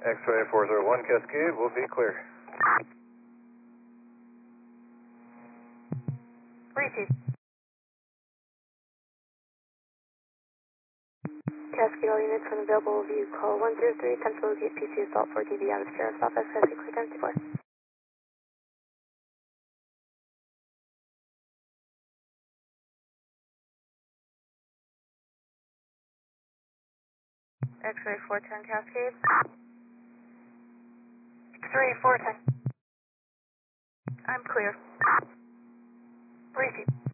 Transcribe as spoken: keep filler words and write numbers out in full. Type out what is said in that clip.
X-ray four zero one Cascade will be clear. Receive. Cascade, all units from available view, call one zero three, attempt to locate P C assault four D V out of Sheriff's Office, Cascade, clear time four. X-ray four ten Cascade. X-ray four ten. I'm clear. Receive.